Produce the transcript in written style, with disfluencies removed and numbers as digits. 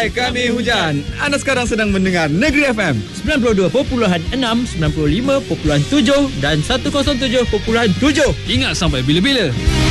Hai, kami Hujan. Anda sekarang sedang mendengar Negeri FM 92.6, 95.7 dan 107.7. Ingat sampai bila-bila.